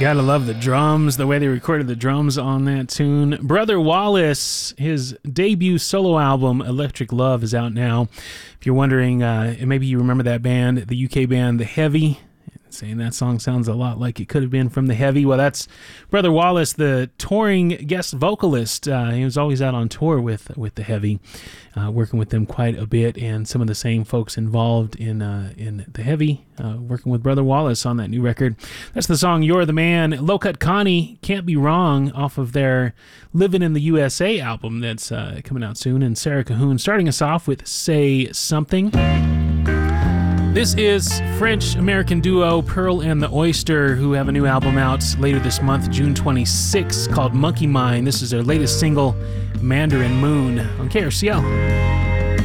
Gotta love the drums, the way they recorded the drums on that tune. Brother Wallace, his debut solo album, Electric Love, is out now. If you're wondering, maybe you remember that band, the UK band, The Heavy, saying that song sounds a lot like it could have been from The Heavy. Well, that's Brother Wallace, the touring guest vocalist. He was always out on tour with The Heavy, working with them quite a bit, and some of the same folks involved in The Heavy, working with Brother Wallace on that new record. That's the song You're the Man. Low Cut Connie, Can't Be Wrong, off of their Living in the USA album that's coming out soon, and Sarah Cahoon starting us off with Say Something. This is French-American duo Pearl and the Oyster, who have a new album out later this month, June 26, called Monkey Mind. This is their latest single, Mandarin Moon, on KRCL.